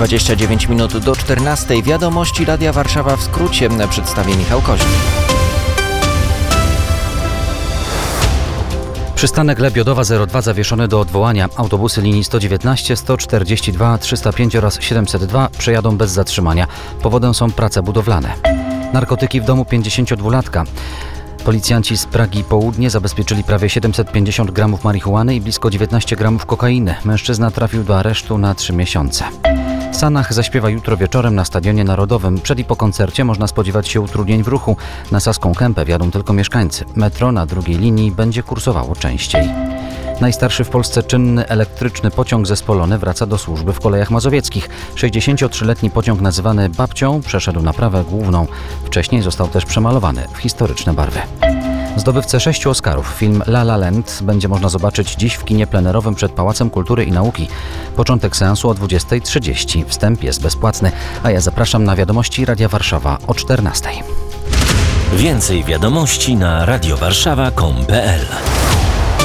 29 minut do 14. Wiadomości Radia Warszawa w skrócie przedstawi Michał Koźle. Przystanek Lebiodowa 02 zawieszony do odwołania. Autobusy linii 119, 142, 305 oraz 702 przejadą bez zatrzymania. Powodem są prace budowlane. Narkotyki w domu 52-latka. Policjanci z Pragi Południe zabezpieczyli prawie 750 gramów marihuany i blisko 19 gramów kokainy. Mężczyzna trafił do aresztu na 3 miesiące. Sanach zaśpiewa jutro wieczorem na Stadionie Narodowym. Przed i po koncercie można spodziewać się utrudnień w ruchu. Na Saską Kępę wjadą tylko mieszkańcy. Metro na drugiej linii będzie kursowało częściej. Najstarszy w Polsce czynny elektryczny pociąg zespolony wraca do służby w kolejach mazowieckich. 63-letni pociąg nazywany Babcią przeszedł naprawę główną. Wcześniej został też przemalowany w historyczne barwy. Zdobywcę 6 Oscarów, film La La Land, będzie można zobaczyć dziś w kinie plenerowym przed Pałacem Kultury i Nauki. Początek seansu o 20:30. Wstęp jest bezpłatny, a ja zapraszam na wiadomości Radia Warszawa o 14:00. Więcej wiadomości na radiowarszawa.com.pl